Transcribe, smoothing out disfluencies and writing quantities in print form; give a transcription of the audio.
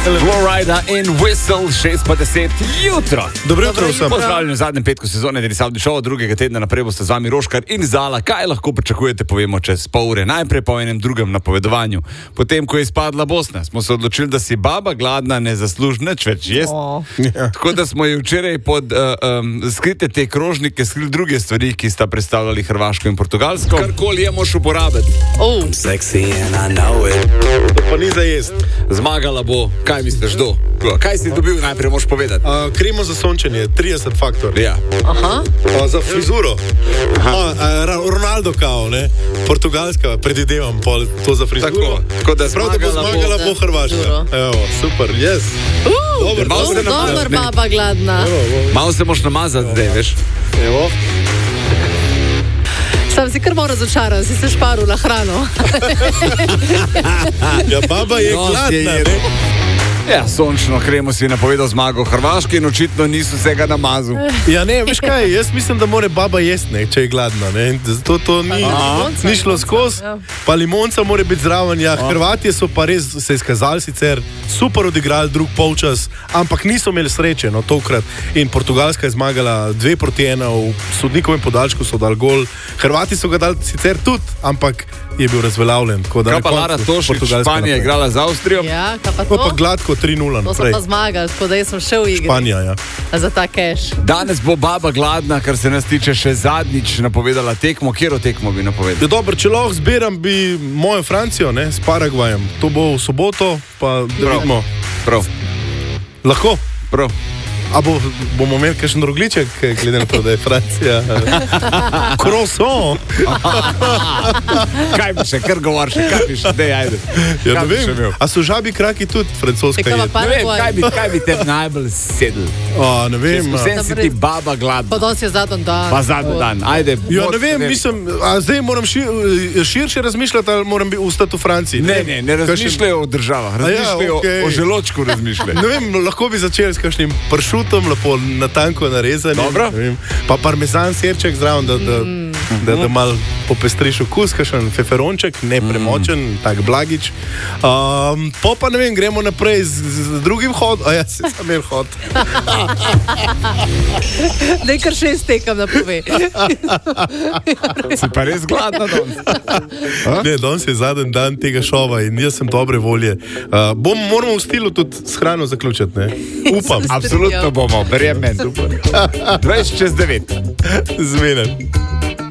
Florida in Whistle, 6:10 jutro. Dobro jutro vsem. Pozdravljeni v zadnjem petku sezone Denisavdi Show, drugega tedna naprej boste z vami Roškar in Zala. Kaj lahko pričakujete, povemo čez pol ure. Najprej po enem drugem napovedovanju. Potem, ko je izpadla Bosna, smo se odločili, da si baba gladna ne zasluži nič več jesti. Tako da smo ji včeraj pod skrite te krožnike skrili druge stvari, ki sta predstavljali Hrvaško in Portugalsko. Karkoli je moš uporabiti. Pa ni za jest. Zmagala bo, kaj misliš, do? Kaj si dobil, najprej moš povedati? Kremo za sončenje, 30 faktor. Ja. Za frizuro. Ronaldo kao, ne? Portugalska, predvidevam to za frizuro. Tako da Prav, da bo zmagala bo Hrvaška. Evo, super, yes. Dobar baba gladna. Malo se moš namazati zdaj, veš? Evo. Sam si kar malo razočaran, si se šparil na hrano. Ja, baba je gladna, ne? Ja, sončno kremo si napovedal zmago Hrvaške in očitno niso vsega namazal. Ja, ne, veš kaj, jaz mislim, da mora baba jesti, ne, če je gladna, ne? Zato to ni šlo skozi. Pa limonca mora biti zraven, ja. Hrvatje so pa res se izkazali sicer, super odigrali drug polčas, ampak niso imeli sreče, no, tokrat. In Portugalska je zmagala 2-1, v sodnikovem podaljšku so dali gol. Hrvati so ga dali sicer tudi, ampak je bil razveljavljen. Kaj pa Lara Tošič, Španija je igrala z Avstrijo? Ja, kaj pa To to? pa gladko 3-0 To so naprej. pa zmagali, tako da jaz sem šel v igri. Španija, ja. Za ta keš. Danes bo baba gladna, kar se nas tiče še zadnjič napovedala tekmo. Kjero tekmo bi napovedala? Ja, dobro, če lahko zbiram bi mojo Francijo, ne, s Paragvajem. To bo v soboto, pa da vidimo. Prav. Lahko? Prav. A bomo imeli kakšen rogliček, glede na to, da je Francija? Croissant! Kaj bi še, kar govoriš, kaj bi še, dej, ajde. Ja, Kaj ne bi še vem. imel? A so žabi kraki tudi francoska Kaj pa jed? Ne vem, Paragvaj? kaj bi te najbolj sedel? Ne vem. Vsem si ti baba Pa gladna. danes je zadnji dan. Pa zadnji dan, ajde. Ja, ne vem, mislim, a zdaj moram širše razmišljati, ali moram ostati v Franciji? Ne razmišljajo o državah, razmišljajo okej. o želočku razmišljajo. Ne vem, lahko bi začeli s kakšnim pršutom, lepo na tanko narezanim. Dobro. Ne vem, pa parmezan sirček zraven, da malo popestriš okus, kakšen feferonček, ne premočen, tak blagič. Pa ne vem, gremo naprej z drugim hodom. Ja, se sam imel hod. Daj kar 6 tekam na pove. Si pa res gladna danes. Ne, danes je zadnji dan tega šova in jaz sem dobre volje. Moramo v stilu tudi s hrano zaključiti, ne? Upam. Absolutno bomo, verjamem. 20 čez 9. Zmenen.